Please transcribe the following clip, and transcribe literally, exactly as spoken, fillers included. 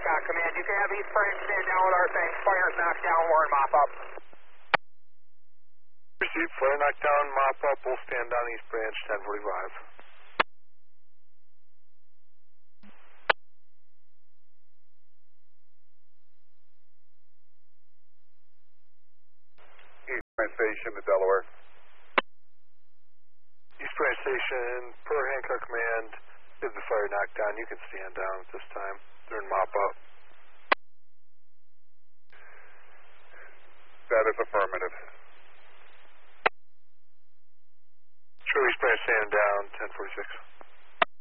Hancock Command. You can have East Branch stand down with our things. Fire's knocked down, Warren, mop up. Received, flare knocked down, mop up, we'll stand down East Branch, ten forty-five. East Branch Station to Delaware. East Branch Station, per Hancock Command, did the fire knock down. You can stand down at this time. They're in mop up. That is affirmative. True, East Branch stand down, ten forty-six.